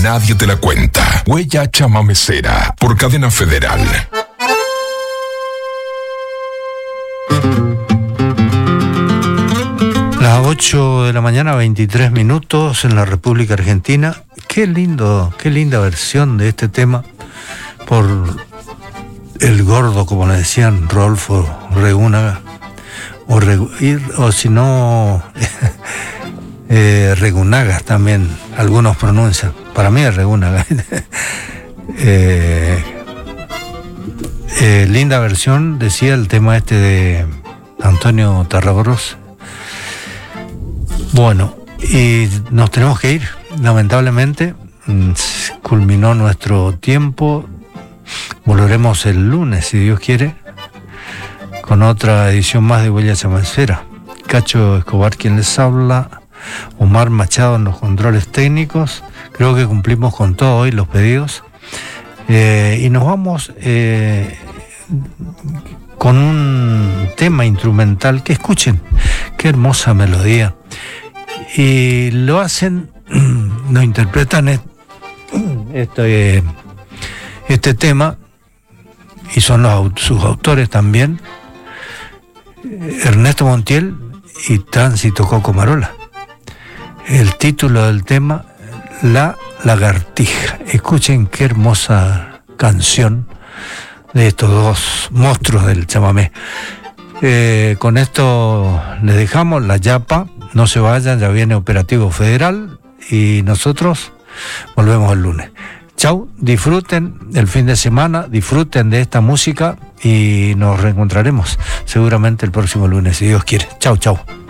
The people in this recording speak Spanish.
Nadie te la cuenta. Huella chamamecera por Cadena Federal. Las 8 de la mañana, 23 minutos en la República Argentina. Qué linda versión de este tema por el gordo, como le decían, Rodolfo Regúnaga, o si no, Regunagas también, algunos pronuncian. Para mí es Regúnaga. Linda versión, decía el tema este de Antonio Tarragorros. Bueno, y nos tenemos que ir, lamentablemente. Culminó nuestro tiempo. Volveremos el lunes, si Dios quiere, con otra edición más de Huella Chamamecera. Cacho Escobar quien les habla, Omar Machado en los controles técnicos. Creo que cumplimos con todo hoy los pedidos. Y nos vamos con un tema instrumental que escuchen, qué hermosa melodía. Y lo hacen, nos interpretan este tema, y son sus autores también, Ernesto Montiel y Tránsito Coco Marola. El título del tema, La Lagartija. Escuchen qué hermosa canción de estos dos monstruos del chamamé. Con esto les dejamos la yapa. No se vayan, ya viene Operativo Federal y nosotros volvemos el lunes. Chau, disfruten el fin de semana, disfruten de esta música y nos reencontraremos seguramente el próximo lunes, si Dios quiere. Chau, chau.